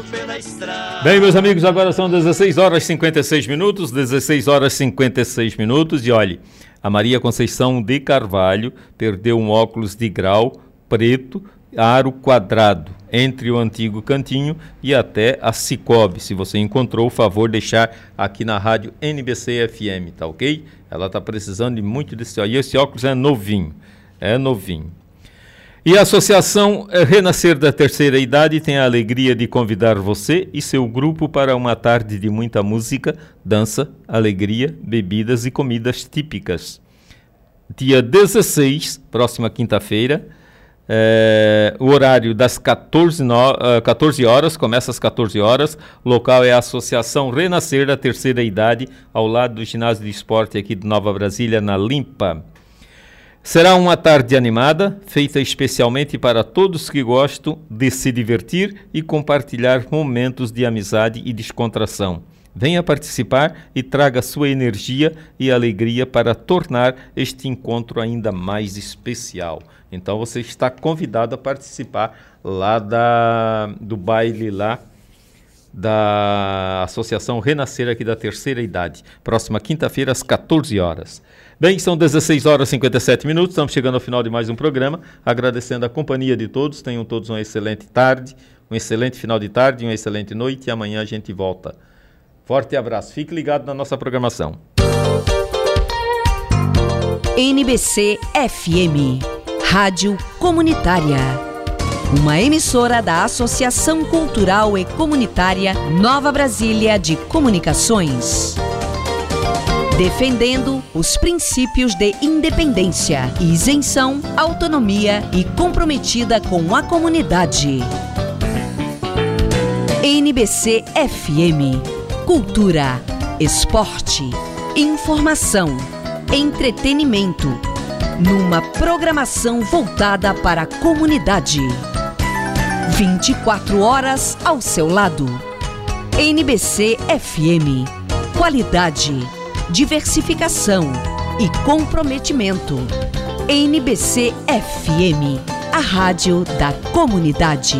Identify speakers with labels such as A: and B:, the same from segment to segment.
A: Bem, meus amigos, agora são 16 horas e 56 minutos, 16 horas e 56 minutos, e olhe, a Maria Conceição de Carvalho perdeu um óculos de grau preto, aro quadrado, entre o antigo Cantinho e até a Cicobi. Se você encontrou, por favor, deixar aqui na rádio NBC FM, tá ok? Ela tá precisando de muito desse óculos, e esse óculos é novinho, E a Associação Renascer da Terceira Idade tem a alegria de convidar você e seu grupo para uma tarde de muita música, dança, alegria, bebidas e comidas típicas. Dia 16, próxima quinta-feira, o horário das 14 horas, começa às 14 horas, o local é a Associação Renascer da Terceira Idade, ao lado do ginásio de esporte aqui de Nova Brasília, na Limpa. Será uma tarde animada, feita especialmente para todos que gostam de se divertir e compartilhar momentos de amizade e descontração. Venha participar e traga sua energia e alegria para tornar este encontro ainda mais especial. Então você está convidado a participar lá do baile lá da Associação Renascer aqui da Terceira Idade. Próxima quinta-feira às 14 horas. Bem, são 16 horas e 57 minutos, estamos chegando ao final de mais um programa, agradecendo a companhia de todos, tenham todos uma excelente tarde, um excelente final de tarde, uma excelente noite e amanhã a gente volta. Forte abraço, fique ligado na nossa programação.
B: NBC FM, Rádio Comunitária, uma emissora da Associação Cultural e Comunitária Nova Brasília de Comunicações. Defendendo os princípios de independência, isenção, autonomia e comprometida com a comunidade. NBC FM, cultura, esporte, informação, entretenimento, numa programação voltada para a comunidade. 24 horas ao seu lado. NBC FM, qualidade, diversificação e comprometimento. NBC FM, a rádio da comunidade.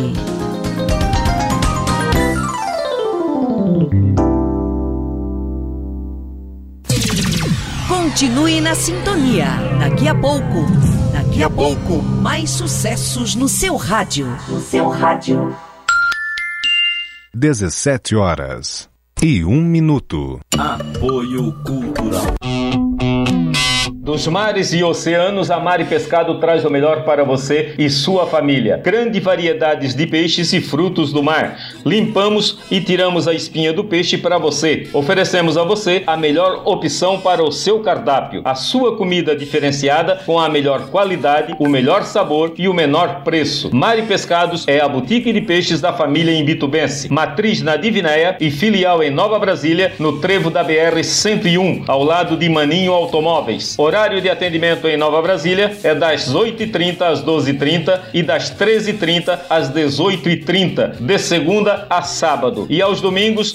B: Continue na sintonia. Daqui a pouco, mais sucessos no seu rádio.
C: 17 horas e 1 minuto.
D: Apoio Cultural.
A: Dos mares e oceanos, a Mari Pescado traz o melhor para você e sua família. Grande variedades de peixes e frutos do mar. Limpamos e tiramos a espinha do peixe para você. Oferecemos a você a melhor opção para o seu cardápio. A sua comida diferenciada com a melhor qualidade, o melhor sabor e o menor preço. Mari Pescados é a boutique de peixes da família imbitubense. Matriz na Divinéia e filial em Nova Brasília, no trevo da BR-101, ao lado de Maninho Automóveis. Horário de atendimento em Nova Brasília é das 8h30 às 12h30 e das 13h30 às 18h30, de segunda a sábado. E aos domingos,